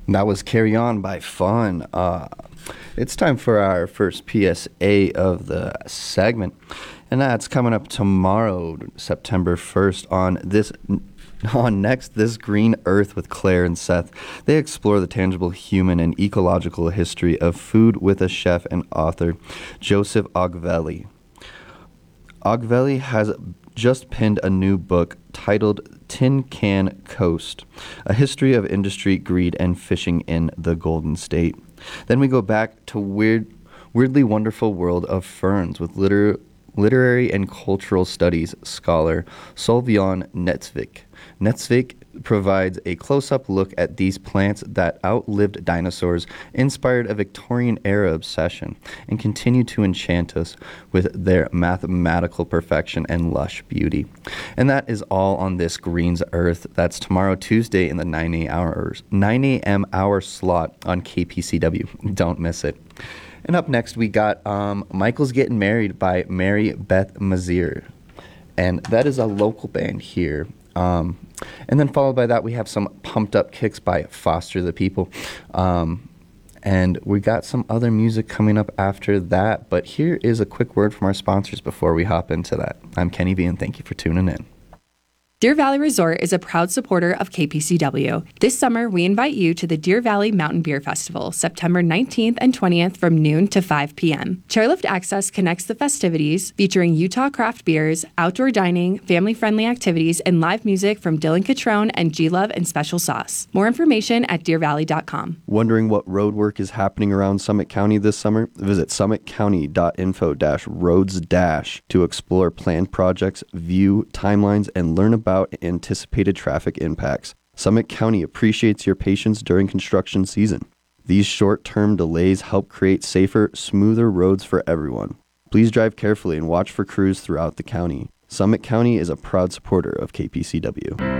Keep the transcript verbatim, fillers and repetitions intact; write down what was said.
That was Carry On by Fun. Uh, it's time for our first P S A of the segment, and that's coming up tomorrow, September first, on this on Next This Green Earth with Claire and Seth. They explore the tangible human and ecological history of food with a chef and author, Joseph Ogvelli. Ogvelli has just penned a new book titled Tin Can Coast, A History of Industry, Greed, and Fishing in the Golden State. Then we go back to weird, weirdly wonderful world of ferns with liter- literary and cultural studies scholar Solvion Netzvik. Netzvik provides a close-up look at these plants that outlived dinosaurs, inspired a Victorian-era obsession, and continue to enchant us with their mathematical perfection and lush beauty. And that is all on This Green's Earth. That's tomorrow, Tuesday, in the nine a.m. hour slot on K P C W. Don't miss it. And up next, we got um, Michael's Getting Married by Mary Beth Mazier. And that is a local band here. Um, and then followed by that, we have some Pumped Up Kicks by Foster the People. Um, and we got some other music coming up after that. But here is a quick word from our sponsors before we hop into that. I'm Kenny V, and thank you for tuning in. Deer Valley Resort is a proud supporter of K P C W. This summer, we invite you to the Deer Valley Mountain Beer Festival, September nineteenth and twentieth from noon to five p.m. Chairlift Access connects the festivities, featuring Utah craft beers, outdoor dining, family-friendly activities, and live music from Dylan Catrone and G-Love and Special Sauce. More information at deer valley dot com. Wondering what road work is happening around Summit County this summer? Visit summit county dot info dash roads dash to explore planned projects, view timelines, and learn about anticipated traffic impacts. Summit County appreciates your patience during construction season. These short-term delays help create safer, smoother roads for everyone. Please drive carefully and watch for crews throughout the county. Summit County is a proud supporter of K P C W.